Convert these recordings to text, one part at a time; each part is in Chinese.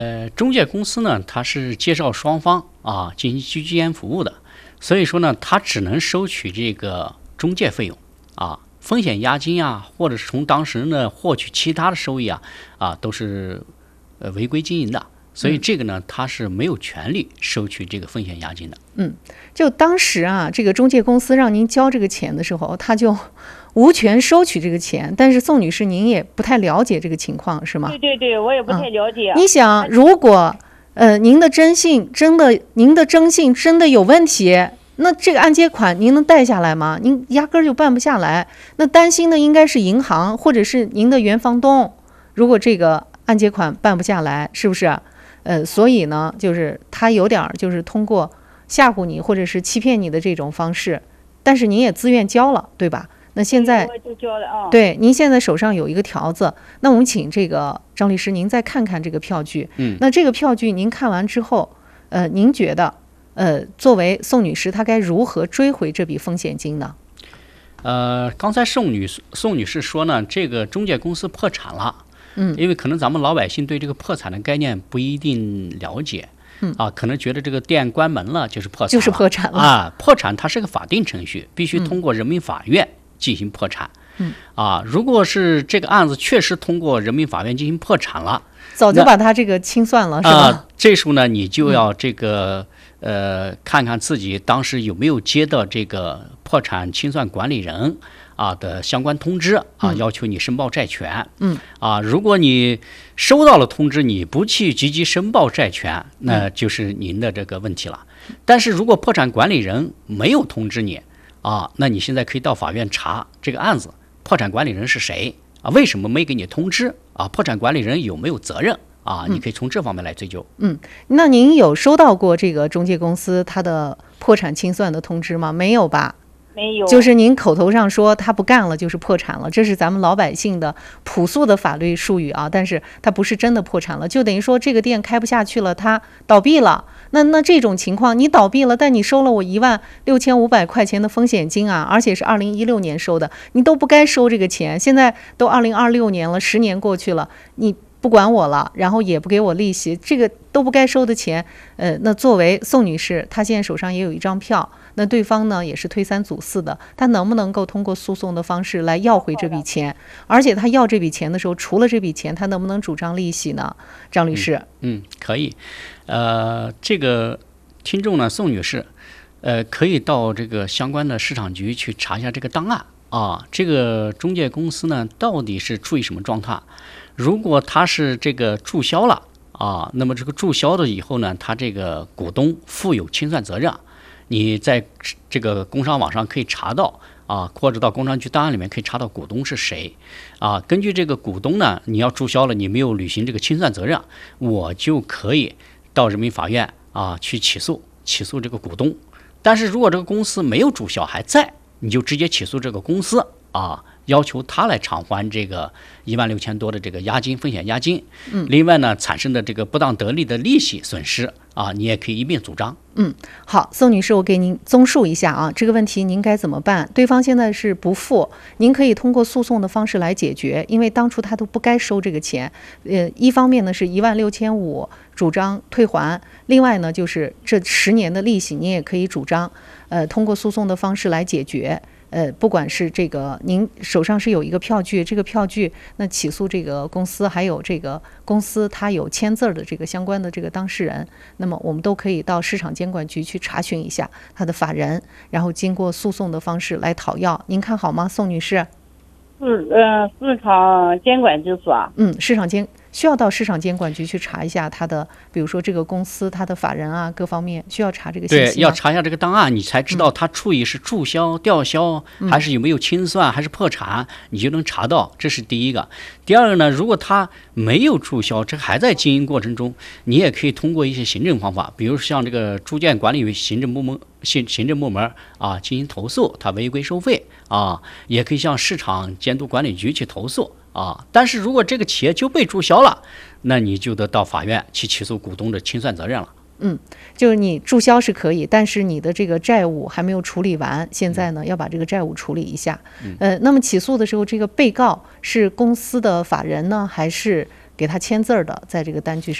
中介公司呢，它是介绍双方进行居间服务的，所以说呢，它只能收取这个中介费用风险押金或者是从当事人呢获取其他的收益都是违规经营的，所以这个呢，它是没有权利收取这个风险押金的。 就当时这个中介公司让您交这个钱的时候，他就无权收取这个钱，但是宋女士您也不太了解这个情况是吗？ 对，我也不太了解。 你想，如果您的征信真的有问题，那这个按揭款您能贷下来吗？您压根儿就办不下来。那担心的应该是银行或者是您的原房东。如果这个按揭款办不下来，是不是？所以呢，就是他有点就是通过吓唬你或者是欺骗你的这种方式，但是您也自愿交了，对吧？那现在我就交了对，您现在手上有一个条子，那我们请这个张律师您再看看这个票据。那这个票据您看完之后，您觉得作为宋女士她该如何追回这笔风险金呢？ 刚才宋女士说呢，这个中介公司破产了。因为可能咱们老百姓对这个破产的概念不一定了解。可能觉得这个店关门了就是破产了，破产它是个法定程序，必须通过人民法院进行破产。如果是这个案子确实通过人民法院进行破产了， 早就把它这个清算了，是吧？ 这时候呢，你就要这个看看自己当时有没有接到这个破产清算管理人的相关通知要求你申报债权。如果你收到了通知，你不去积极申报债权，那就是您的这个问题了。但是如果破产管理人没有通知你那你现在可以到法院查这个案子，破产管理人是谁为什么没给你通知破产管理人有没有责任你可以从这方面来追究。 那您有收到过这个中介公司他的破产清算的通知吗？没有吧？ 没有， 就是您口头上说他不干了就是破产了，这是咱们老百姓的朴素的法律术语但是他不是真的破产了，就等于说这个店开不下去了，他倒闭了。那这种情况，你倒闭了，但你收了我16500块钱的风险金而且是2016年收的，你都不该收这个钱。现在都2026年了，10年过去了，你不管我了，然后也不给我利息，这个都不该收的钱。那作为宋女士，她现在手上也有一张票，那对方呢也是推三阻四的，她能不能够通过诉讼的方式来要回这笔钱？而且她要这笔钱的时候，除了这笔钱，她能不能主张利息呢？张律师， 可以。这个听众呢，宋女士，可以到这个相关的市场局去查一下这个档案这个中介公司呢到底是处于什么状态？如果他是这个注销了那么这个注销的以后呢，他这个股东负有清算责任。你在这个工商网上可以查到或者到工商局档案里面可以查到股东是谁根据这个股东呢，你要注销了，你没有履行这个清算责任，我就可以到人民法院去起诉这个股东。但是如果这个公司没有注销还在，你就直接起诉这个公司要求他来偿还这个16000多的这个风险押金。另外呢，产生的这个不当得利的利息损失你也可以一并主张。 好，宋女士，我给您综述一下这个问题您该怎么办？对方现在是不付，您可以通过诉讼的方式来解决，因为当初他都不该收这个钱。一方面呢是16500主张退还，另外呢就是这10年的利息，您也可以主张通过诉讼的方式来解决。不管是这个您手上是有一个票据，这个票据那起诉这个公司，还有这个公司他有签字的这个相关的这个当事人，那么我们都可以到市场监管局去查询一下他的法人，然后经过诉讼的方式来讨要。您看好吗，宋女士？ 市场监管局所需要到市场监管局去查一下他的，比如说这个公司他的法人各方面需要查这个信息吗？ 对，要查一下这个档案，你才知道他处于是注销、吊销，还是有没有清算，还是破产，你就能查到。这是第一个。第二个呢，如果他没有注销，这还在经营过程中，你也可以通过一些行政方法，比如像这个住建管理行政部门进行投诉，他违规收费也可以向市场监督管理局去投诉。但是如果这个企业就被注销了，那你就得到法院去起诉股东的清算责任了。 就是你注销是可以，但是你的这个债务还没有处理完，现在呢要把这个债务处理一下。那么起诉的时候，这个被告是公司的法人呢，还是给他签字的在这个单据上？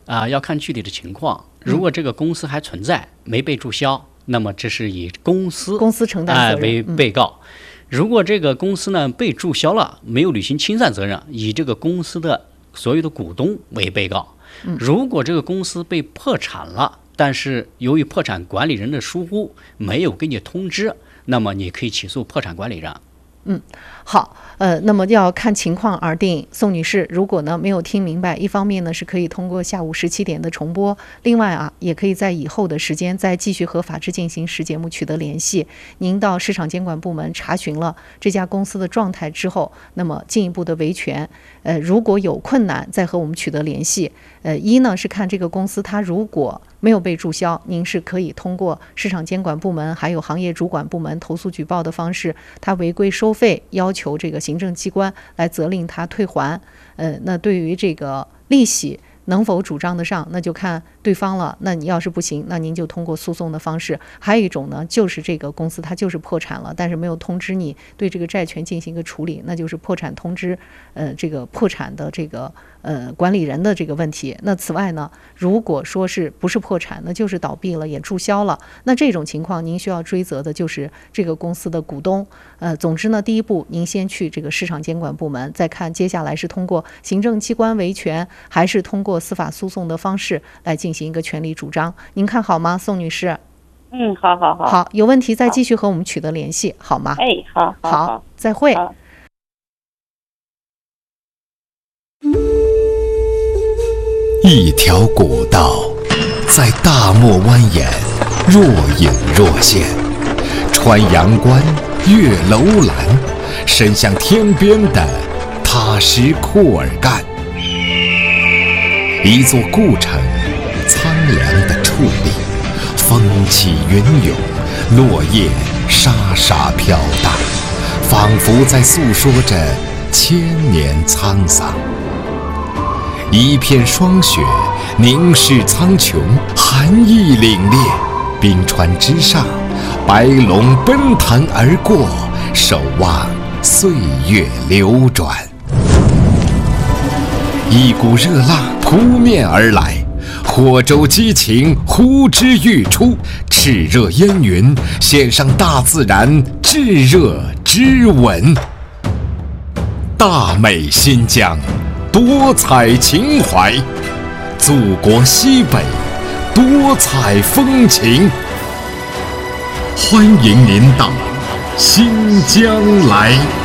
要看具体的情况。如果这个公司还存在，没被注销，那么这是以公司承担责任为被告。如果这个公司呢被注销了，没有履行清算责任，以这个公司的所有的股东为被告。如果这个公司被破产了，但是由于破产管理人的疏忽，没有给你通知，那么你可以起诉破产管理人。 好，那么要看情况而定。宋女士，如果呢没有听明白，一方面呢是可以通过下午17点的重播，另外也可以在以后的时间再继续和法治进行时节目取得联系。您到市场监管部门查询了这家公司的状态之后，那么进一步的维权，如果有困难再和我们取得联系。一呢是看这个公司它如果没有被注销，您是可以通过市场监管部门还有行业主管部门投诉举报的方式，它违规收费，要求这个行政机关来责令它退还。那对于这个利息能否主张得上，那就看对方了。那你要是不行，那您就通过诉讼的方式。还有一种呢，就是这个公司它就是破产了，但是没有通知你对这个债权进行一个处理，那就是破产通知这个破产的这个管理人的这个问题。那此外呢，如果说是不是破产，那就是倒闭了也注销了，那这种情况您需要追责的就是这个公司的股东。总之呢，第一步您先去这个市场监管部门，再看接下来是通过行政机关维权，还是通过司法诉讼的方式来进行一个权利主张。您看好吗，宋女士？好，有问题再继续和我们取得联系，好吗？好，再会。 一条古道在大漠蜿蜒，若隐若现，穿阳关，越楼兰，伸向天边的踏实库尔干。一座故城，苍凉的矗立，风起云涌，落叶沙沙飘荡，仿佛在诉说着千年沧桑。一片霜雪凝视苍穹，寒意凛冽，冰川之上，白龙奔腾而过，守望岁月流转。一股热浪扑面而来，火舟激情呼之欲出，炽热烟云献上大自然炙热之吻。大美新疆，多彩情怀，祖国西北，多彩风情。欢迎您到新疆来。